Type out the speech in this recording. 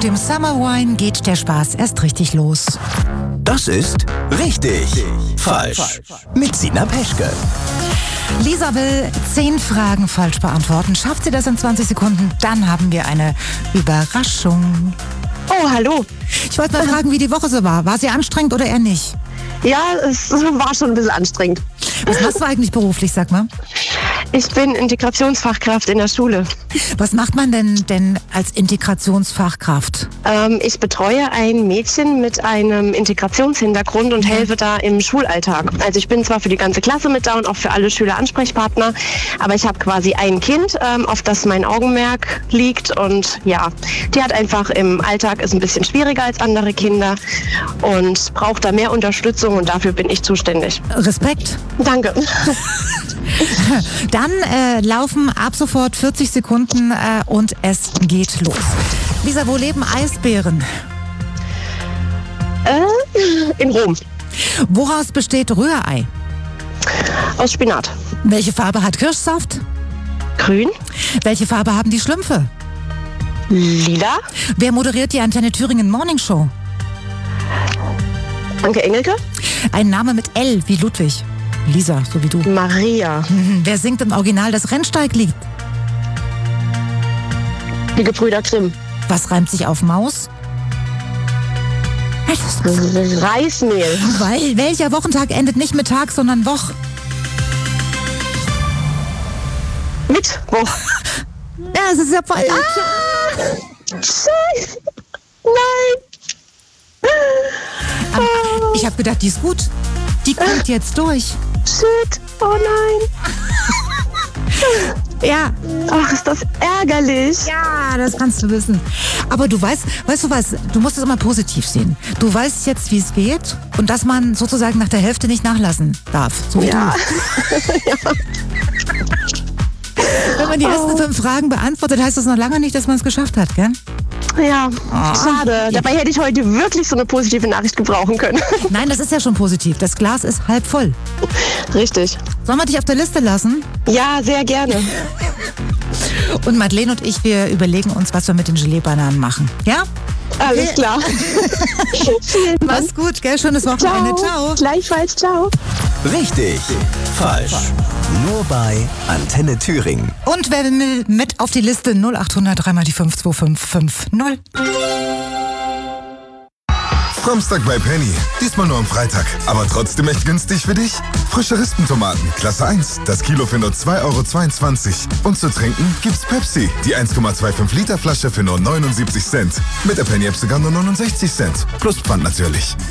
dem Summer Wine geht der Spaß erst richtig los. Das ist richtig falsch. Mit Sina Peschke. Lisa will 10 Fragen falsch beantworten. Schafft sie das in 20 Sekunden, dann haben wir eine Überraschung. Oh, hallo. Ich wollte mal fragen, wie die Woche so war. War sie anstrengend oder eher nicht? Ja, es war schon ein bisschen anstrengend. Was machst du eigentlich beruflich, sag mal? Ich bin Integrationsfachkraft in der Schule. Was macht man denn als Integrationsfachkraft? Ich betreue ein Mädchen mit einem Integrationshintergrund und helfe da im Schulalltag. Also ich bin zwar für die ganze Klasse mit da und auch für alle Schüler Ansprechpartner, aber ich habe quasi ein Kind, auf das mein Augenmerk liegt und ja, die hat einfach im Alltag ist ein bisschen schwieriger als andere Kinder und braucht da mehr Unterstützung und dafür bin ich zuständig. Respekt. Danke. Dann laufen ab sofort 40 Sekunden und es geht los. Lisa, wo leben Eisbären? In Rom. Woraus besteht Rührei? Aus Spinat. Welche Farbe hat Kirschsaft? Grün. Welche Farbe haben die Schlümpfe? Lila. Wer moderiert die Antenne Thüringen Morning Show? Anke Engelke. Ein Name mit L wie Ludwig. Lisa, so wie du. Maria. Wer singt im Original das Rennsteiglied? Die Gebrüder Grimm. Was reimt sich auf Maus? Reismehl. Weil welcher Wochentag endet nicht mit Tag, sondern Woch? Mittwoch. Ja, es ist ja falsch. Scheiße. Nein. Aber ich habe gedacht, die ist gut. Die kommt jetzt durch. Shit. Oh nein. Ja. Ach, ist das ärgerlich. Ja, das kannst du wissen. Aber du weißt du was, du musst es immer positiv sehen. Du weißt jetzt, wie es geht und dass man sozusagen nach der Hälfte nicht nachlassen darf. So wie Ja. du. Wenn man die ersten 5 Fragen beantwortet, heißt das noch lange nicht, dass man es geschafft hat, gell? Ja, schade. Dabei hätte ich heute wirklich so eine positive Nachricht gebrauchen können. Nein, das ist ja schon positiv. Das Glas ist halb voll. Richtig. Sollen wir dich auf der Liste lassen? Ja, sehr gerne. Und Madeleine und ich, wir überlegen uns, was wir mit den Gelee-Bananen machen. Ja? Alles klar. Vielen Dank. Mach's gut, gell? Schönes Wochenende. Ciao. Gleichfalls, ciao. Richtig falsch. Nur bei Antenne Thüringen. Und wer will mit auf die Liste 0800 3 mal die 52550. Samstag bei Penny. Diesmal nur am Freitag. Aber trotzdem echt günstig für dich. Frische Rispentomaten, Klasse 1. Das Kilo für nur 2,22 €. Und zu trinken gibt's Pepsi. Die 1,25 Liter Flasche für nur 79 Cent. Mit der Penny-App sogar nur 69 Cent. Plus Pfand natürlich.